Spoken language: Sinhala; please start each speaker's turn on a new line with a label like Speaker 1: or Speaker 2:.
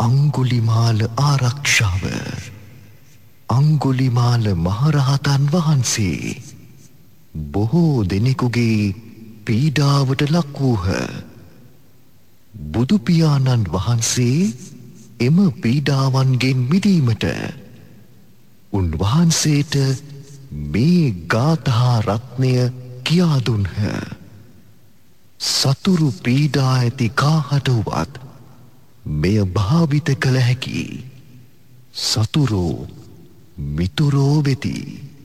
Speaker 1: අංගුලිමාල ආරක්ෂාව. අංගුලිමාල මහරහතන් වහන්සේ බොහෝ දෙනෙකුගේ පීඩාවට ලක් වූහ. බුදුපියාණන් වහන්සේ එම පීඩාවන්ගෙන් මිදීමට උන්වහන්සේට මේ ගාථා රත්නය කියා දුන්හ. සතුරු පීඩා ඇති කාහට වුවත් මෙය භාවිත කළ හැකි. සතුරෝ මිතුරෝ වෙති.